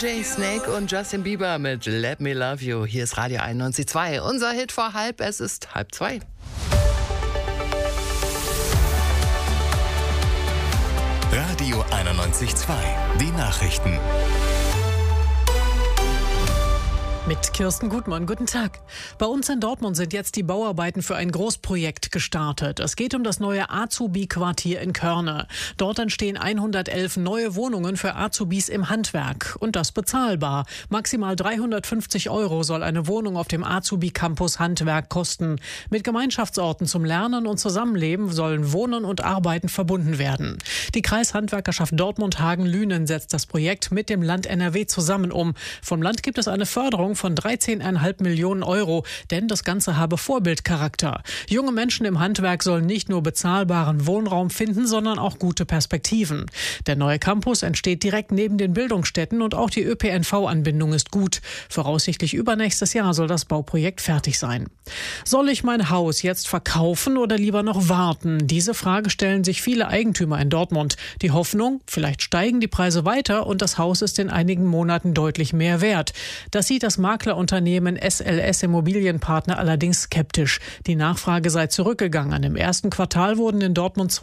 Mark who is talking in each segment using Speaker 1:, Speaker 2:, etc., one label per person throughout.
Speaker 1: DJ Snake und Justin Bieber mit Let Me Love You. Hier ist Radio 91.2. Unser Hit vor halb, es ist 1:30.
Speaker 2: Radio 91.2. Die Nachrichten.
Speaker 3: Mit Kirsten Gutmann, guten Tag. Bei uns in Dortmund sind jetzt die Bauarbeiten für ein Großprojekt gestartet. Es geht um das neue Azubi-Quartier in Körne. Dort entstehen 111 neue Wohnungen für Azubis im Handwerk. Und das bezahlbar. Maximal 350 € soll eine Wohnung auf dem Azubi-Campus Handwerk kosten. Mit Gemeinschaftsorten zum Lernen und Zusammenleben sollen Wohnen und Arbeiten verbunden werden. Die Kreishandwerkerschaft Dortmund-Hagen-Lünen setzt das Projekt mit dem Land NRW zusammen um. Vom Land gibt es eine Förderung von 13,5 Millionen €, denn das Ganze habe Vorbildcharakter. Junge Menschen im Handwerk sollen nicht nur bezahlbaren Wohnraum finden, sondern auch gute Perspektiven. Der neue Campus entsteht direkt neben den Bildungsstätten und auch die ÖPNV-Anbindung ist gut. Voraussichtlich übernächstes Jahr soll das Bauprojekt fertig sein. Soll ich mein Haus jetzt verkaufen oder lieber noch warten? Diese Frage stellen sich viele Eigentümer in Dortmund. Die Hoffnung, vielleicht steigen die Preise weiter und das Haus ist in einigen Monaten deutlich mehr wert. Das sieht das Maklerunternehmen SLS Immobilienpartner allerdings skeptisch. Die Nachfrage sei zurückgegangen. Im ersten Quartal wurden in Dortmund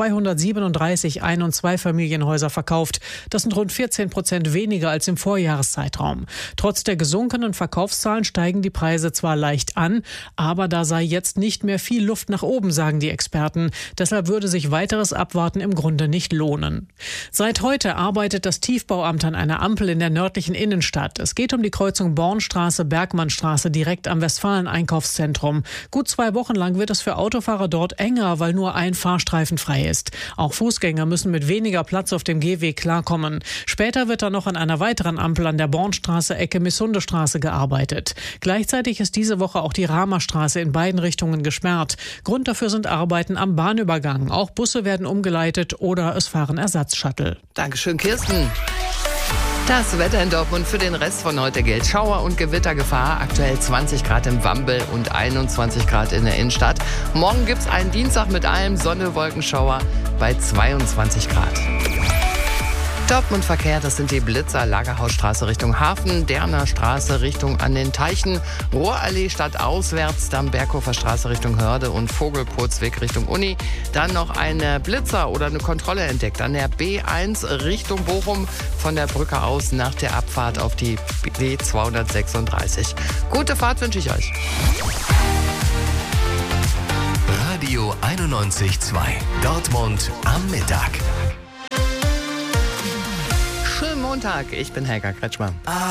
Speaker 3: 237 Ein- und Zweifamilienhäuser verkauft. Das sind rund 14% weniger als im Vorjahreszeitraum. Trotz der gesunkenen Verkaufszahlen steigen die Preise zwar leicht an, aber da sei jetzt nicht mehr viel Luft nach oben, sagen die Experten. Deshalb würde sich weiteres Abwarten im Grunde nicht lohnen. Seit heute arbeitet das Tiefbauamt an einer Ampel in der nördlichen Innenstadt. Es geht um die Kreuzung Bornstraße, Bergmannstraße direkt am Westfalen-Einkaufszentrum. Gut 2 Wochen lang wird es für Autofahrer dort enger, weil nur ein Fahrstreifen frei ist. Auch Fußgänger müssen mit weniger Platz auf dem Gehweg klarkommen. Später wird dann noch an einer weiteren Ampel an der Bornstraße Ecke Missundestraße gearbeitet. Gleichzeitig ist diese Woche auch die Rahmerstraße in beiden Richtungen gesperrt. Grund dafür sind Arbeiten am Bahnübergang. Auch Busse werden umgeleitet oder es fahren Ersatzshuttle.
Speaker 1: Dankeschön, Kirsten. Das Wetter in Dortmund für den Rest von heute gilt. Schauer- und Gewittergefahr. Aktuell 20 Grad im Wambel und 21 Grad in der Innenstadt. Morgen gibt es einen Dienstag mit allem Sonne, Wolkenschauer bei 22 Grad. Dortmund Verkehr, das sind die Blitzer, Lagerhausstraße Richtung Hafen, Derner Straße Richtung an den Teichen, Rohrallee stadtauswärts, dann Berghofer Straße Richtung Hörde und Vogelpurzweg Richtung Uni. Dann noch eine Blitzer oder eine Kontrolle entdeckt an der B1 Richtung Bochum, von der Brücke aus nach der Abfahrt auf die B236. Gute Fahrt wünsche ich euch.
Speaker 2: Radio 91.2. Dortmund am Mittag.
Speaker 1: Schönen Montag, ich bin Helga Kretschmer.